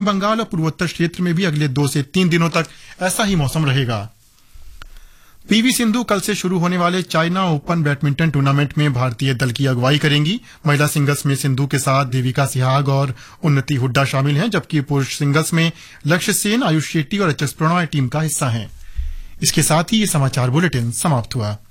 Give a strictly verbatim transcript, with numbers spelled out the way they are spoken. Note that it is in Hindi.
बंगाल और पूर्वोत्तर क्षेत्र में भी अगले दो से तीन दिनों तक ऐसा ही मौसम रहेगा। पीवी सिंधु कल से शुरू होने वाले चाइना ओपन बैडमिंटन टूर्नामेंट में भारतीय दल की अगुवाई करेंगी। महिला सिंगल्स में सिंधु के साथ देविका सिहाग और उन्नति हुड्डा शामिल हैं, जबकि पुरुष सिंगल्स में लक्ष्य सेन, आयुष शेट्टी और एच एस प्रणॉय टीम का हिस्सा हैं। इसके साथ ही ये समाचार बुलेटिन समाप्त हुआ।